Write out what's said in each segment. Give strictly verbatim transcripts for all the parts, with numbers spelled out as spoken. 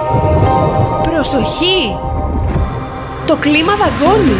Προσοχή! Το κλίμα δαγκώνει!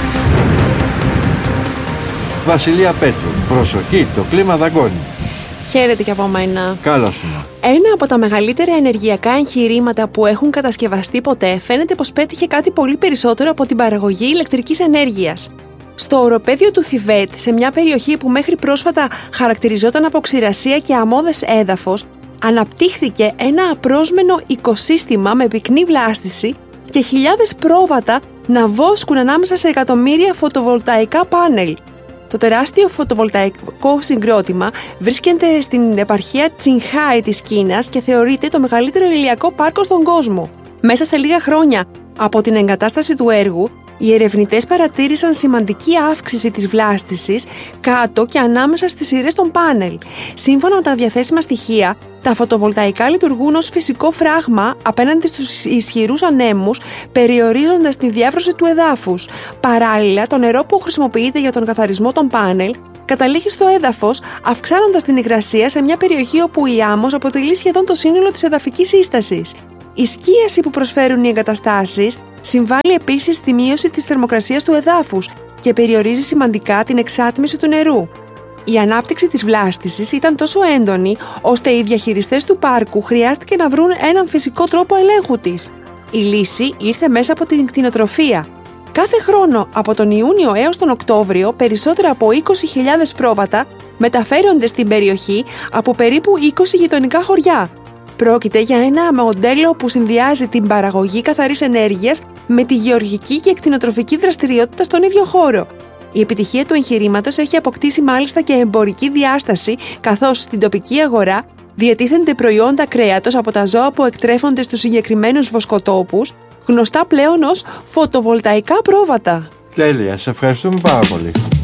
Βασιλεία Πέτρου, προσοχή, το κλίμα δαγκώνει. Χαίρετε και από μένα. Καλώς είναι. Ένα από τα μεγαλύτερα ενεργειακά εγχειρήματα που έχουν κατασκευαστεί ποτέ φαίνεται πως πέτυχε κάτι πολύ περισσότερο από την παραγωγή ηλεκτρικής ενέργειας. Στο οροπέδιο του Θιβέτ, σε μια περιοχή που μέχρι πρόσφατα χαρακτηριζόταν από ξηρασία και αμμώδες έδαφος, αναπτύχθηκε ένα απρόσμενο οικοσύστημα με πυκνή βλάστηση και χιλιάδες πρόβατα να βόσκουν ανάμεσα σε εκατομμύρια φωτοβολταϊκά πάνελ. Το τεράστιο φωτοβολταϊκό συγκρότημα βρίσκεται στην επαρχία Τσινχάι της Κίνας και θεωρείται το μεγαλύτερο ηλιακό πάρκο στον κόσμο. Μέσα σε λίγα χρόνια από την εγκατάσταση του έργου, οι ερευνητές παρατήρησαν σημαντική αύξηση της βλάστησης κάτω και ανάμεσα στις σειρές των πάνελ. Σύμφωνα με τα διαθέσιμα στοιχεία, τα φωτοβολταϊκά λειτουργούν ως φυσικό φράγμα απέναντι στους ισχυρούς ανέμους, περιορίζοντας τη διάβρωση του εδάφους. Παράλληλα, το νερό που χρησιμοποιείται για τον καθαρισμό των πάνελ καταλήγει στο έδαφος, αυξάνοντας την υγρασία σε μια περιοχή όπου η άμμος αποτελεί σχεδόν το σύνολο της εδαφικής σύστασης. Η σκίαση που προσφέρουν οι εγκαταστάσεις συμβάλλει επίσης στη μείωση της θερμοκρασίας του εδάφους και περιορίζει σημαντικά την εξάτμιση του νερού. Η ανάπτυξη της βλάστησης ήταν τόσο έντονη, ώστε οι διαχειριστές του πάρκου χρειάστηκε να βρουν έναν φυσικό τρόπο ελέγχου της. Η λύση ήρθε μέσα από την κτηνοτροφία. Κάθε χρόνο από τον Ιούνιο έως τον Οκτώβριο, περισσότερα από είκοσι χιλιάδες πρόβατα μεταφέρονται στην περιοχή από περίπου είκοσι γειτονικά χωριά. Πρόκειται για ένα μοντέλο που συνδυάζει την παραγωγή καθαρής ενέργειας με τη γεωργική και κτηνοτροφική δραστηριότητα στον ίδιο χώρο. Η επιτυχία του εγχειρήματος έχει αποκτήσει μάλιστα και εμπορική διάσταση, καθώς στην τοπική αγορά διατίθενται προϊόντα κρέατος από τα ζώα που εκτρέφονται στους συγκεκριμένους βοσκοτόπους, γνωστά πλέον ως φωτοβολταϊκά πρόβατα. Τέλεια, σε ευχαριστούμε πάρα πολύ.